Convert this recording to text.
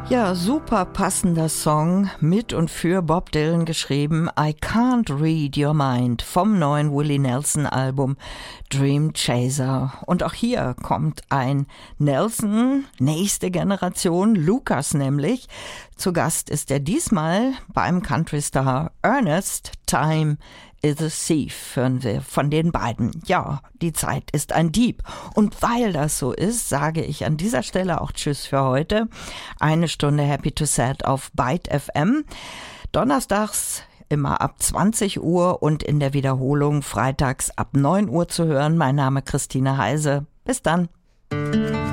Ja, super passender Song, mit und für Bob Dylan geschrieben, I Can't Read Your Mind vom neuen Willie Nelson Album Dream Chaser. Und auch hier kommt ein Nelson, nächste Generation, Lucas nämlich. Zu Gast ist er diesmal beim Country-Star Ernest. Time is a Thief, hören wir von den beiden. Ja, die Zeit ist ein Dieb. Und weil das so ist, sage ich an dieser Stelle auch Tschüss für heute. Eine Stunde Happy to Sad auf Byte FM. Donnerstags immer ab 20 Uhr und in der Wiederholung freitags ab 9 Uhr zu hören. Mein Name Christine Heise. Bis dann.